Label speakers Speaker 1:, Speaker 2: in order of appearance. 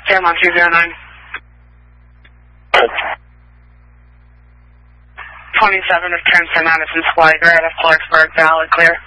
Speaker 1: Fairmont 209. 27 of 10 for Madison Square, out of Clarksburg, valid, clear.